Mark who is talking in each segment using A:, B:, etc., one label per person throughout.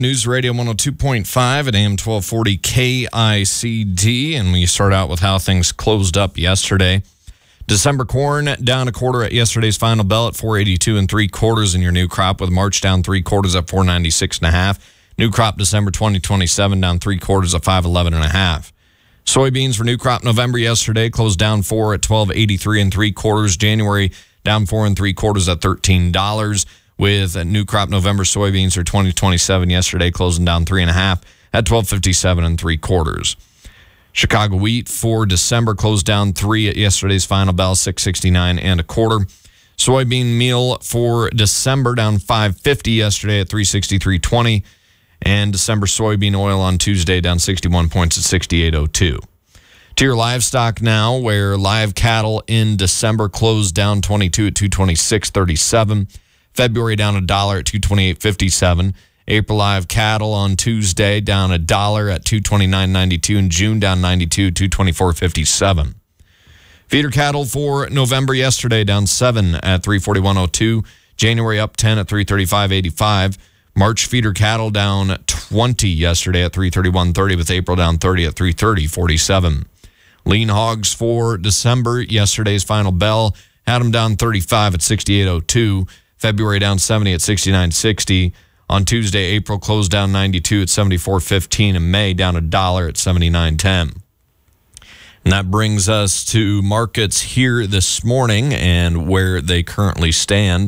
A: News Radio 102.5 at AM 1240 KICD, and we start out with how things closed up yesterday. December corn down a quarter at yesterday's final bell at 482 3/4 in your new crop, with March down 3/4 at 496 1/2. New crop December 2027 down 3/4 at 511 1/2. Soybeans for new crop November yesterday closed down 4 at 1283 3/4. January down 4 3/4 at $13. With new crop November soybeans for 2027 yesterday closing down 3 1/2 at $12.57 3/4. Chicago wheat for December closed down 3 at yesterday's final bell, 669 1/4. Soybean meal for December down 550 yesterday at 363.20, and December soybean oil on Tuesday down 61 points at 68.02. To your livestock now, where live cattle in December closed down 22 at 226.37. February down $1 at 228.57. April live cattle on Tuesday down $1 at 229.92, and June down 92, 224.57. Feeder cattle for November yesterday down 7 at 341.02. January up 10 at 335.85. March feeder cattle down 20 yesterday at 331.30, with April down 30 at 330.47. Lean hogs for December yesterday's final bell had them down 35 at 68.02. February down 70 at 69.60. On Tuesday, April closed down 92 at 74.15, and May down $1 at 79.10. And that brings us to markets here this morning and where they currently stand.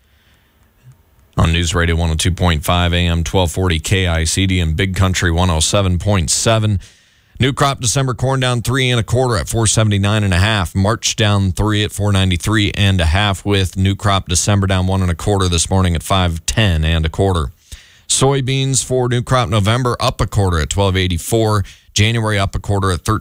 A: On News Radio 102.5 AM 1240 KICD and Big Country 107.7. New crop December corn down 3 1/4 at 479 1/2. March down 3 at 493 1/2, with new crop December down 1 1/4 this morning at 510 1/4. Soybeans for new crop November up $0.25 at 1284. January up $0.25 at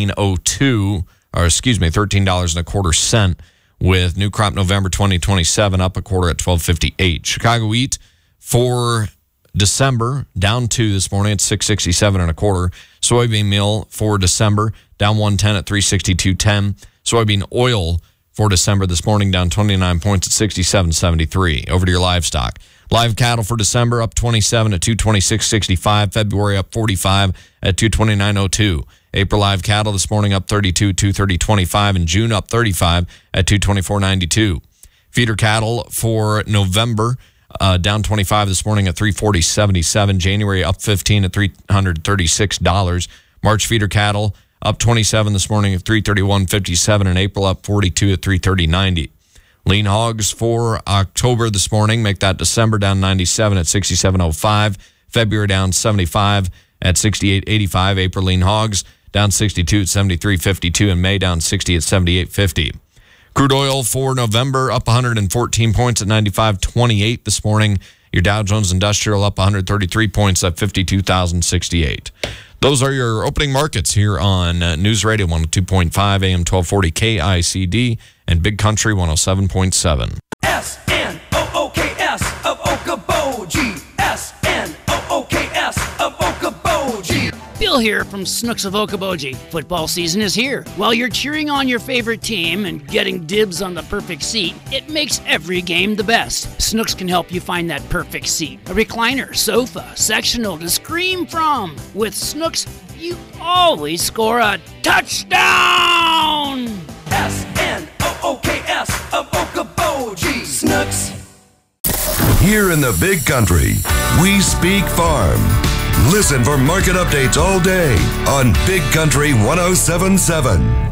A: $13.25, with new crop November 2027 up $0.25 at 1258. Chicago wheat for December down 2 this morning at 667 1/4. Soybean meal for December down 110 at 362.10. Soybean oil for December this morning down 29 points at 67.73. Over to your livestock. Live cattle for December up 27 at 226.65. February up 45 at 229.02. April live cattle this morning up 32 at 230.25, and June up 35 at 224.92. Feeder cattle for November down 25 this morning at 340.77. January up 15 at $336. March feeder cattle up 27 this morning at 331.57, and April up 42 at 330.90. Lean hogs for October this morning make that December down 97 at 67.05. February down 75 at 68.85. April lean hogs down 62 at 73.52, and May down 60 at 78.50. Crude oil for November up 114 points at 95.28 this morning. Your Dow Jones Industrial up 133 points at 52,068. Those are your opening markets here on News Radio 102.5 AM 1240 KICD and Big Country 107.7.
B: SNOOKS of Okoboji. SNOOKS of Okoboji.
C: Bill here from Snooks of Okoboji. Football season is here. While you're cheering on your favorite team and getting dibs on the perfect seat, it makes every game the best. Snooks can help you find that perfect seat. A recliner, sofa, sectional to scream from. With Snooks, you always score a touchdown!
B: SNOOKS of Okoboji. Snooks.
D: Here in the Big Country, we speak farm. Listen for market updates all day on Big Country 107.7.